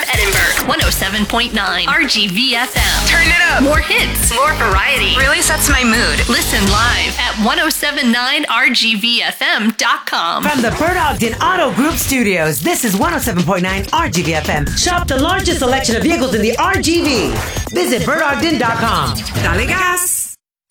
Edinburgh, 107.9 RGVFM. Turn it up. More hits, more variety. Really sets my mood. Listen live at 1079RGVFM.com. From the Bert Ogden Auto Group Studios, this is 107.9 RGVFM. Shop the largest selection of vehicles in the RGV. Visit BertOgden.com. Dale gas.